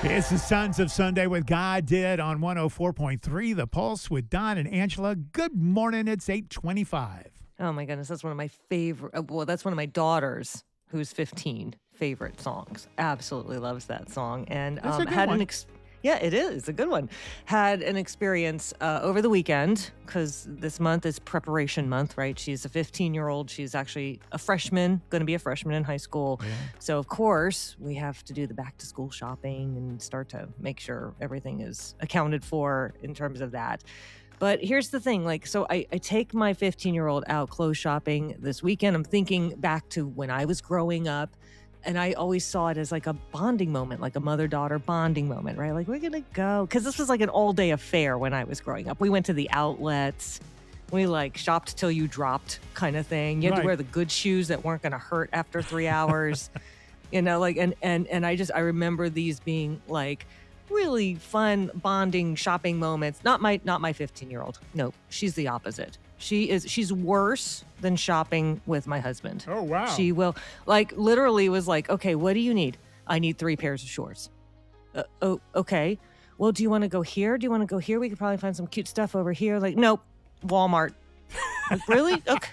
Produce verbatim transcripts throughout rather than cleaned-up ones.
It's the Sons of Sunday with God Did on one oh four point three, The Pulse with Don and Angela. Good morning. It's eight twenty-five. Oh my goodness, that's one of my favorite. uh, Well, that's one of my daughters, who's fifteen, favorite songs. Absolutely loves that song, and That's a um, good had one. an ex- yeah, it is a good one. Had an experience uh, over the weekend because this month is preparation month, right? She's a fifteen-year-old. She's actually a freshman, going to be a freshman in high school. So of course we have to do the back-to-school shopping and start to make sure everything is accounted for in terms of that. But here's the thing, like, so I, I take my fifteen-year-old out clothes shopping this weekend. I'm thinking back to when I was growing up, and I always saw it as like a bonding moment, like a mother-daughter bonding moment, right? Like, we're gonna go, because this was like an all-day affair when I was growing up. We went to the outlets. We like shopped till you dropped kind of thing. You had Right. to wear the good shoes that weren't gonna hurt after three hours. You know, like, and and and I just I remember these being like really fun bonding shopping moments. Not my not my fifteen year old. No, she's the opposite. She is she's worse than shopping with my husband. Oh, wow. She will like literally was like, okay, what do you need? I need three pairs of shorts. Uh, oh, okay. Well, do you want to go here? Do you want to go here? We could probably find some cute stuff over here. Like, nope, Walmart. Like, really? Okay.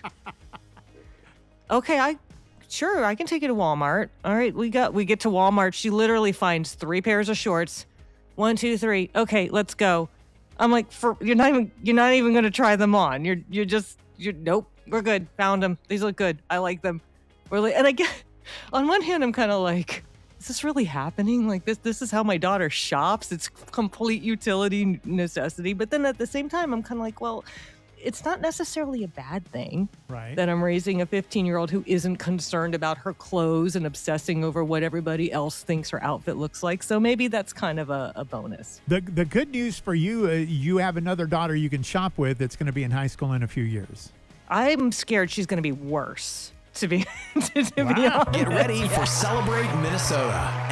Okay, I sure I can take you to Walmart. All right, we got we get to Walmart. She literally finds three pairs of shorts. One, two, three. Okay, let's go. I'm like, for you're not even you're not even gonna try them on. You're you're just you're nope. We're good. Found them. These look good. I like them. Really, and I get on one hand, I'm kind of like, is this really happening? Like this this is how my daughter shops. It's complete utility necessity. But then at the same time, I'm kind of like, well, it's not necessarily a bad thing Right. that I'm raising a fifteen-year-old who isn't concerned about her clothes and obsessing over what everybody else thinks her outfit looks like. So maybe that's kind of a, a bonus. The the good news for you, uh, you have another daughter you can shop with that's going to be in high school in a few years. I'm scared she's going to be worse, to be, to, to be Wow. honest. Get ready for Celebrate Minnesota.